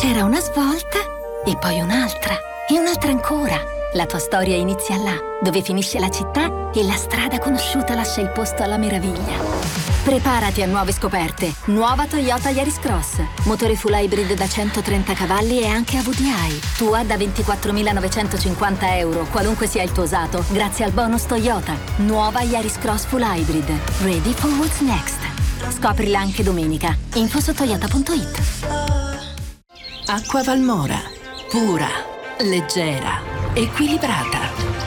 C'era una svolta e poi un'altra e un'altra ancora. La tua storia inizia là, dove finisce la città e la strada conosciuta lascia il posto alla meraviglia. Preparati a nuove scoperte. Nuova Toyota Yaris Cross. Motore full hybrid da 130 cavalli e anche AVDI. Tua da 24.950 euro, qualunque sia il tuo usato, grazie al bonus Toyota. Nuova Yaris Cross full hybrid. Ready for what's next. Scoprila anche domenica. Info su toyota.it. Acqua Valmora. Pura, leggera, equilibrata.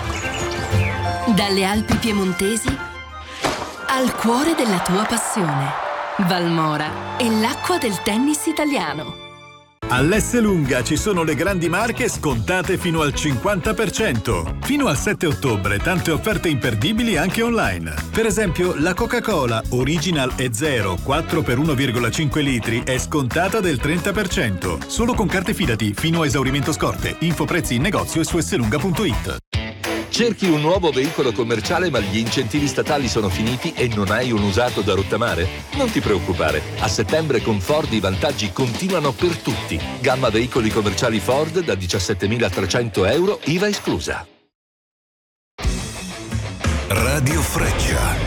Dalle Alpi piemontesi al cuore della tua passione. Valmora è l'acqua del tennis italiano. All'Esselunga ci sono le grandi marche scontate fino al 50%. Fino al 7 ottobre tante offerte imperdibili anche online. Per esempio la Coca-Cola Original e Zero 4 per 1,5 litri è scontata del 30%. Solo con carte Fidati fino a esaurimento scorte. Info prezzi in negozio e su esselunga.it. Cerchi un nuovo veicolo commerciale ma gli incentivi statali sono finiti e non hai un usato da rottamare? Non ti preoccupare, a settembre con Ford i vantaggi continuano per tutti. Gamma veicoli commerciali Ford da 17.300 euro, IVA esclusa. Radio Freccia.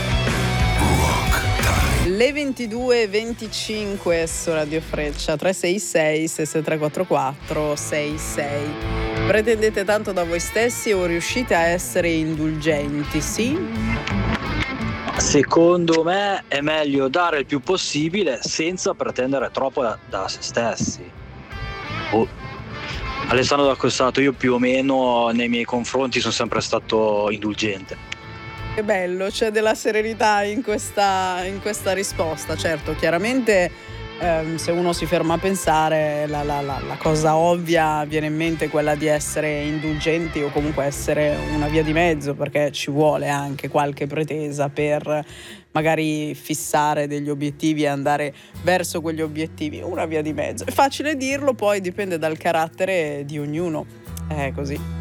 Le 22:25 su Radio Freccia, 366 6344 66. Pretendete tanto da voi stessi o riuscite a essere indulgenti, sì? Secondo me è meglio dare il più possibile senza pretendere troppo da se stessi. Alessandro da Cossato, io più o meno nei miei confronti sono sempre stato indulgente. Che bello, c'è della serenità in questa risposta. Certo, chiaramente se uno si ferma a pensare, la cosa ovvia viene in mente quella di essere indulgenti o comunque essere una via di mezzo, perché ci vuole anche qualche pretesa per magari fissare degli obiettivi e andare verso quegli obiettivi. Una via di mezzo. È facile dirlo, poi dipende dal carattere di ognuno. È così.